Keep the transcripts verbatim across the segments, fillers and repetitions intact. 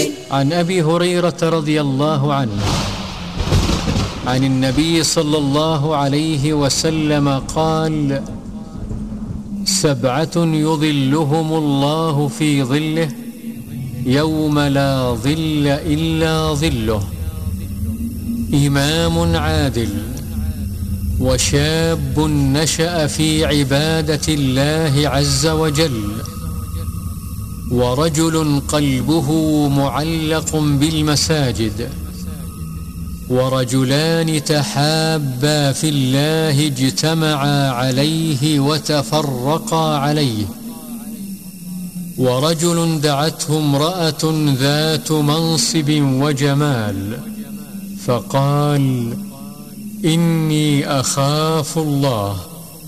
عن أبي هريرة رضي الله عنه عن النبي صلى الله عليه وسلم قال: سبعة يظلهم الله في ظله يوم لا ظل إلا ظله: إمام عادل، وشاب نشأ في عبادة الله عز وجل، ورجل قلبه معلق بالمساجد، ورجلان تحابا في الله اجتمعا عليه وتفرقا عليه، ورجل دعته امرأة ذات منصب وجمال فقال: إني أخاف الله،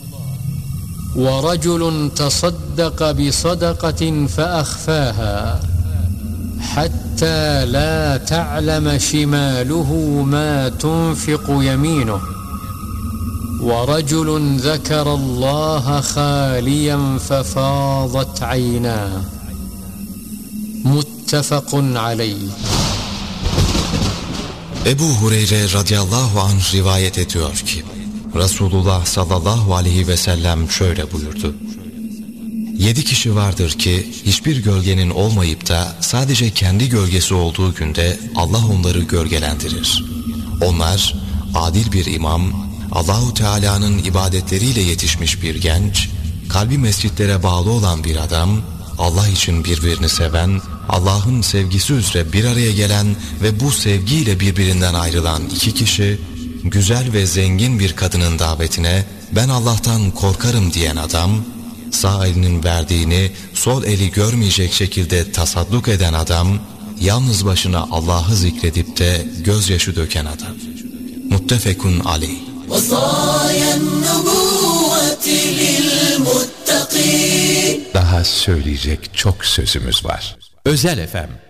ورجل تصدق بصدقة فأخفاها حتى لا تعلم شماله ما تنفق يمينه، ورجل ذكر الله خاليا ففاضت عيناه. متفق عليه. Ebu Hureyre radıyallahu anh rivayet ediyor ki Resulullah sallallahu aleyhi ve sellem şöyle buyurdu: Yedi kişi vardır ki hiçbir gölgenin olmayıp da sadece kendi gölgesi olduğu günde Allah onları gölgelendirir. Onlar adil bir imam, Allahu Teala'nın ibadetleriyle yetişmiş bir genç, kalbi mescitlere bağlı olan bir adam, Allah için birbirini seven, Allah'ın sevgisi üzere bir araya gelen ve bu sevgiyle birbirinden ayrılan iki kişi, güzel ve zengin bir kadının davetine ben Allah'tan korkarım diyen adam, sağ elinin verdiğini sol eli görmeyecek şekilde tasadduk eden adam, yalnız başına Allah'ı zikredip de gözyaşı döken adam. Muttefekun aleyh. Daha söyleyecek çok sözümüz var. Özel F M